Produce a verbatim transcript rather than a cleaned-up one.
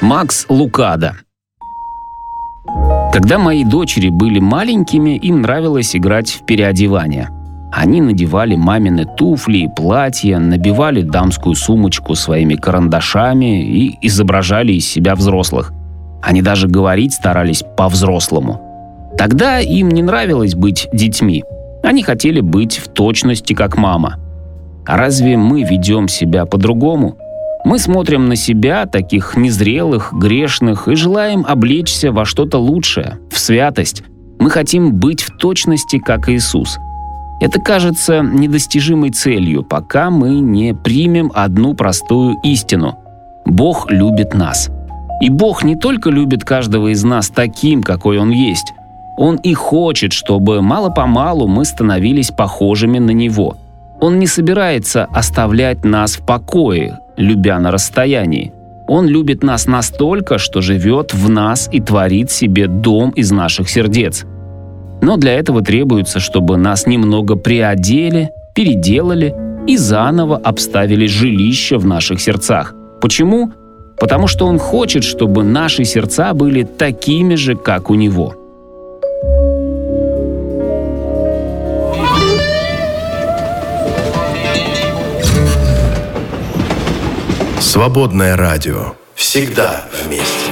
Макс Лукадо. Когда мои дочери были маленькими, им нравилось играть в переодевание. Они надевали мамины туфли и платья, набивали дамскую сумочку своими карандашами и изображали из себя взрослых. Они даже говорить старались по-взрослому. Тогда им не нравилось быть детьми. Они хотели быть в точности как мама. А разве мы ведем себя по-другому? Мы смотрим на себя, таких незрелых, грешных, и желаем облечься во что-то лучшее, в святость. Мы хотим быть в точности, как Иисус. Это кажется недостижимой целью, пока мы не примем одну простую истину. Бог любит нас. И Бог не только любит каждого из нас таким, какой Он есть. Он и хочет, чтобы мало-помалу мы становились похожими на Него. Он не собирается оставлять нас в покое, любя на расстоянии. Он любит нас настолько, что живет в нас и творит себе дом из наших сердец. Но для этого требуется, чтобы нас немного приодели, переделали и заново обставили жилище в наших сердцах. Почему? Потому что Он хочет, чтобы наши сердца были такими же, как у Него. Свободное радио. Всегда вместе.